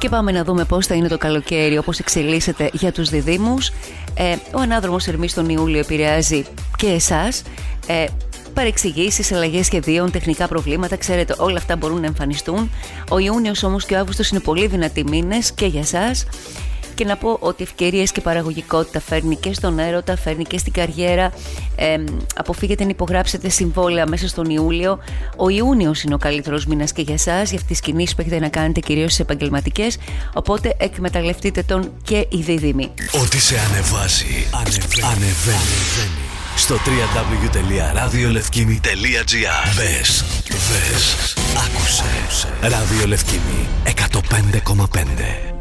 Και πάμε να δούμε πώς θα είναι το καλοκαίρι, όπως εξελίσσεται για τους διδύμους. Ο ανάδρομος Ερμής τον Ιούλιο επηρεάζει και εσάς. Παρεξηγήσεις, αλλαγές σχεδίων, τεχνικά προβλήματα, ξέρετε, όλα αυτά μπορούν να εμφανιστούν. Ο Ιούνιος όμως και ο Αύγουστος είναι πολύ δυνατοί μήνες και για σας. Και να πω ότι ευκαιρίες και παραγωγικότητα φέρνει και στον έρωτα, φέρνει και στην καριέρα. Αποφύγετε να υπογράψετε συμβόλαια μέσα στον Ιούλιο. Ο Ιούνιος είναι ο καλύτερος μήνας και για εσάς, για τις κινήσεις που έχετε να κάνετε, κυρίως στις επαγγελματικές. Οπότε εκμεταλλευτείτε τον και οι δίδυμοι. Ό,τι σε ανεβάζει, ανεβαίνει. Στο www.radiolefkimi.gr. Μπες, άκουσε. Ράδιο Λευκήμι 105,5.